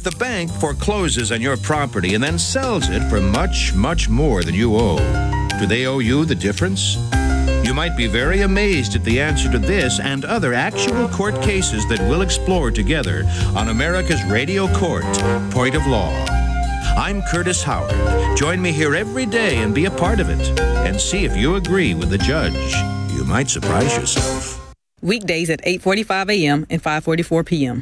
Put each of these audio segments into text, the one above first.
the bank forecloses on your property and then sells it for much, much more than you owe, do they owe you the difference? You might be very amazed at the answer to this and other actual court cases that we'll explore together on America's Radio Court, Point of Law. I'm Curtis Howard. Join me here every day and be a part of it, and see if you agree with the judge. You might surprise yourself. Weekdays at 8:45 a.m. and 5:44 p.m.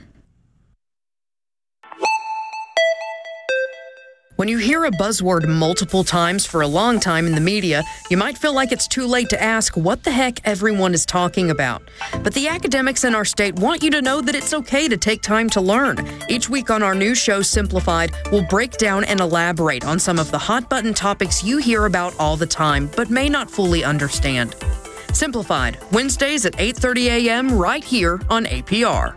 When you hear a buzzword multiple times for a long time in the media, you might feel like it's too late to ask what the heck everyone is talking about. But the academics in our state want you to know that it's okay to take time to learn. Each week on our new show, Simplified, we'll break down and elaborate on some of the hot-button topics you hear about all the time, but may not fully understand. Simplified, Wednesdays at 8:30 a.m. right here on APR.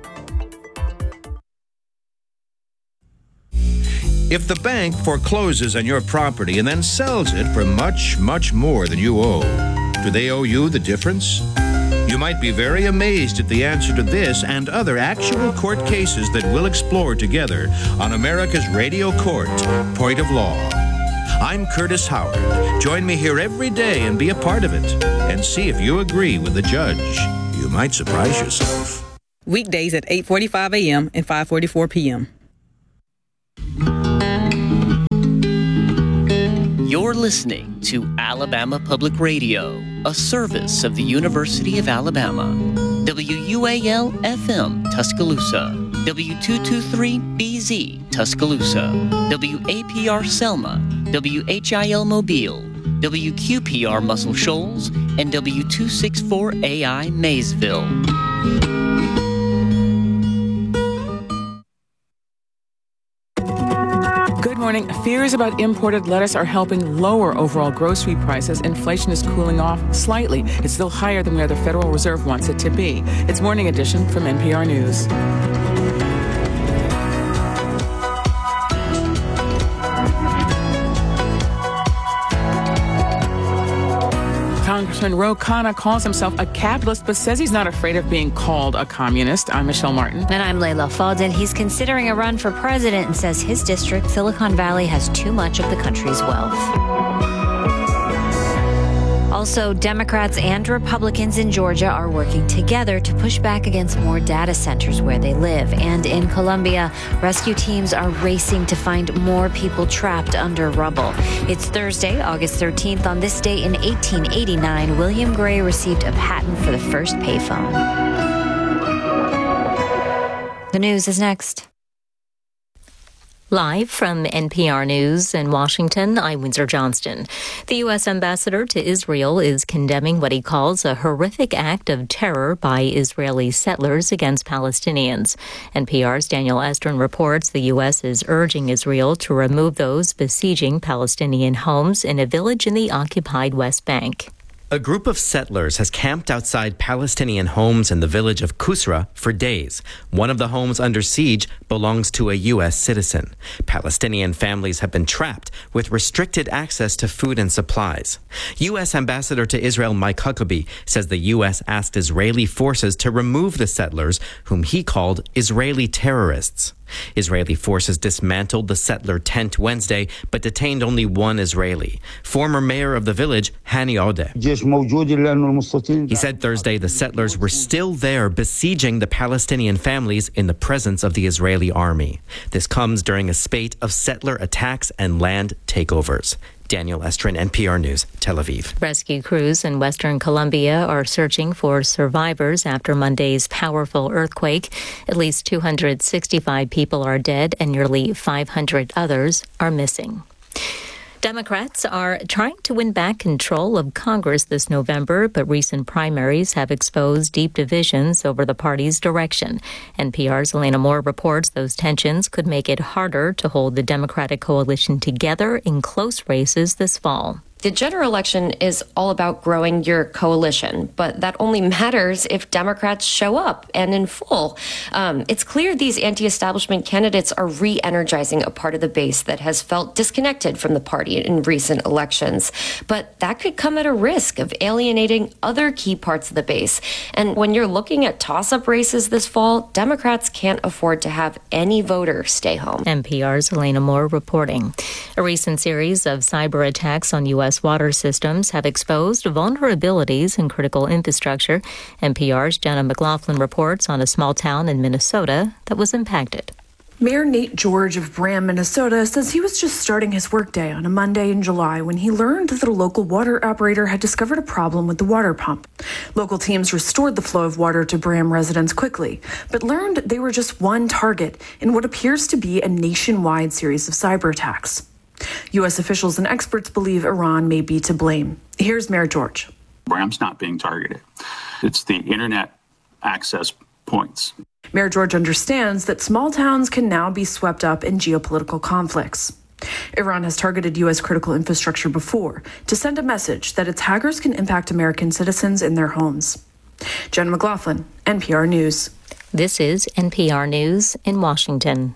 If the bank forecloses on your property and then sells it for much, much more than you owe, do they owe you the difference? You might be very amazed at the answer to this and other actual court cases that we'll explore together on America's Radio Court, Point of Law. I'm Curtis Howard. Join me here every day and be a part of it, and see if you agree with the judge. You might surprise yourself. Weekdays at 8:45 a.m. and 5:44 p.m. You're listening to Alabama Public Radio, a service of the University of Alabama. WUAL-FM, Tuscaloosa. W223BZ, Tuscaloosa. WAPR Selma. WHIL Mobile. WQPR Muscle Shoals. And W264AI Maysville. Good morning. Fears about imported lettuce are helping lower overall grocery prices. Inflation is cooling off slightly. It's still higher than where the Federal Reserve wants it to be. It's Morning Edition from NPR News. Congressman Ro Khanna calls himself a capitalist, but says he's not afraid of being called a communist. I'm Michelle Martin. And I'm Layla Faldin. He's considering a run for president and says his district, Silicon Valley, has too much of the country's wealth. Also, Democrats and Republicans in Georgia are working together to push back against more data centers where they live. And in Colombia, rescue teams are racing to find more people trapped under rubble. It's Thursday, August 13th. On this day in 1889, William Gray received a patent for the first payphone. The news is next. Live from NPR News in Washington, I'm Windsor Johnston. The U.S. ambassador to Israel is condemning what he calls a horrific act of terror by Israeli settlers against Palestinians. NPR's Daniel Estrin reports the U.S. is urging Israel to remove those besieging Palestinian homes in a village in the occupied West Bank. A group of settlers has camped outside Palestinian homes in the village of Kusra for days. One of the homes under siege belongs to a U.S. citizen. Palestinian families have been trapped with restricted access to food and supplies. U.S. Ambassador to Israel Mike Huckabee says the U.S. asked Israeli forces to remove the settlers, whom he called Israeli terrorists. Israeli forces dismantled the settler tent Wednesday, but detained only one Israeli. Former mayor of the village, Hani Odeh. He said Thursday the settlers were still there besieging the Palestinian families in the presence of the Israeli army. This comes during a spate of settler attacks and land takeovers. Daniel Estrin, NPR News, Tel Aviv. Rescue crews in western Colombia are searching for survivors after Monday's powerful earthquake. At least 265 people are dead and nearly 500 others are missing. Democrats are trying to win back control of Congress this November, but recent primaries have exposed deep divisions over the party's direction. NPR's Elena Moore reports those tensions could make it harder to hold the Democratic coalition together in close races this fall. The general election is all about growing your coalition, but that only matters if Democrats show up and in full. It's clear these anti-establishment candidates are re-energizing a part of the base that has felt disconnected from the party in recent elections. But that could come at a risk of alienating other key parts of the base. And when you're looking at toss-up races this fall, Democrats can't afford to have any voter stay home. NPR's Elena Moore reporting. A recent series of cyber attacks on U.S. water systems have exposed vulnerabilities in critical infrastructure. NPR's Jenna McLaughlin reports on a small town in Minnesota that was impacted. Mayor Nate George of Braham, Minnesota, says he was just starting his workday on a Monday in July when he learned that a local water operator had discovered a problem with the water pump. Local teams restored the flow of water to Braham residents quickly, but learned they were just one target in what appears to be a nationwide series of cyber attacks. U.S. officials and experts believe Iran may be to blame. Here's Mayor George. Braham's not being targeted. It's the internet access points. Mayor George understands that small towns can now be swept up in geopolitical conflicts. Iran has targeted U.S. critical infrastructure before to send a message that its hackers can impact American citizens in their homes. Jen McLaughlin, NPR News. This is NPR News in Washington.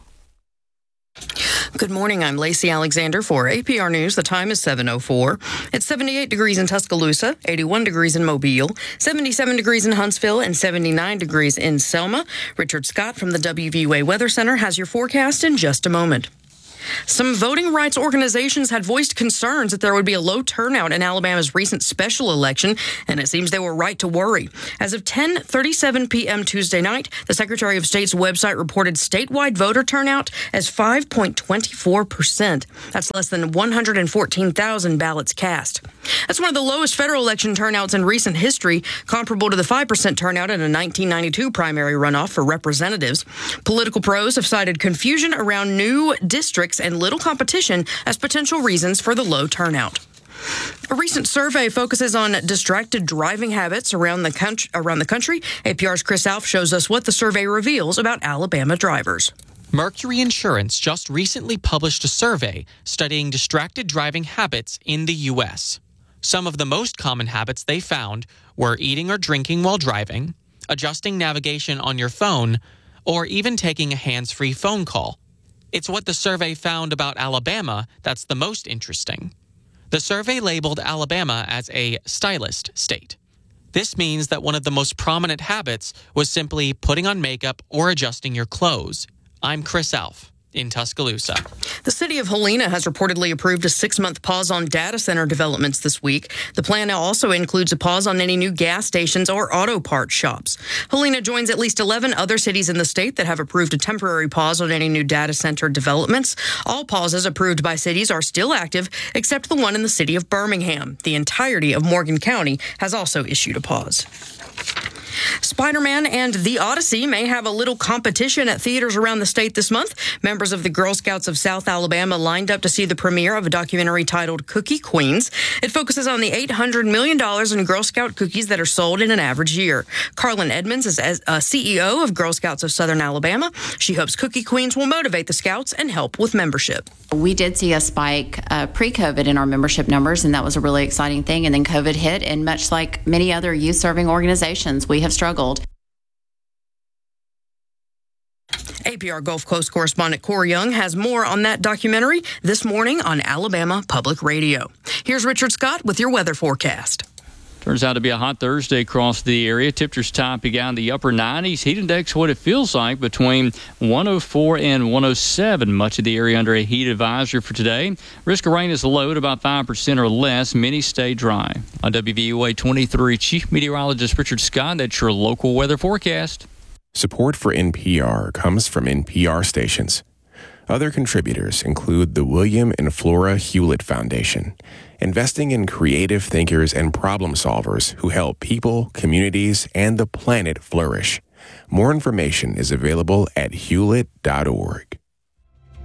Good morning. I'm Lacey Alexander for APR News. The time is 7:04. It's 78 degrees in Tuscaloosa, 81 degrees in Mobile, 77 degrees in Huntsville, and 79 degrees in Selma. Richard Scott from the WVUA Weather Center has your forecast in just a moment. Some voting rights organizations had voiced concerns that there would be a low turnout in Alabama's recent special election, and it seems they were right to worry. As of 10:37 p.m. Tuesday night, the Secretary of State's website reported statewide voter turnout as 5.24%. That's less than 114,000 ballots cast. That's one of the lowest federal election turnouts in recent history, comparable to the 5% turnout in a 1992 primary runoff for representatives. Political pros have cited confusion around new districts and little competition as potential reasons for the low turnout. A recent survey focuses on distracted driving habits around the country. APR's Chris Alf shows us what the survey reveals about Alabama drivers. Mercury Insurance just recently published a survey studying distracted driving habits in the U.S. Some of the most common habits they found were eating or drinking while driving, adjusting navigation on your phone, or even taking a hands-free phone call. It's what the survey found about Alabama that's the most interesting. The survey labeled Alabama as a stylist state. This means that one of the most prominent habits was simply putting on makeup or adjusting your clothes. I'm Chris Alf in Tuscaloosa. The city of Helena has reportedly approved a 6-month pause on data center developments this week. The plan also includes a pause on any new gas stations or auto parts shops. Helena joins at least 11 other cities in the state that have approved a temporary pause on any new data center developments. All pauses approved by cities are still active, except the one in the city of Birmingham. The entirety of Morgan County has also issued a pause. Spider-Man and The Odyssey may have a little competition at theaters around the state this month. Members of the Girl Scouts of South Alabama lined up to see the premiere of a documentary titled Cookie Queens. It focuses on the $800 million in Girl Scout cookies that are sold in an average year. Carlin Edmonds is CEO of Girl Scouts of Southern Alabama. She hopes Cookie Queens will motivate the Scouts and help with membership. We did see a spike pre-COVID in our membership numbers, and that was a really exciting thing. And then COVID hit, and much like many other youth-serving organizations, we have struggled. APR Gulf Coast correspondent Corey Young has more on that documentary this morning on Alabama Public Radio. Here's Richard Scott with your weather forecast. Turns out to be a hot Thursday across the area. Temperatures topping out in the upper 90s. Heat index what it feels like between 104 and 107. Much of the area under a heat advisory for today. Risk of rain is low at about 5% or less. Many stay dry. On WVUA 23 Chief Meteorologist Richard Scott, that's your local weather forecast. Support for NPR comes from NPR stations. Other contributors include the William and Flora Hewlett Foundation, investing in creative thinkers and problem solvers who help people, communities, and the planet flourish. More information is available at hewlett.org.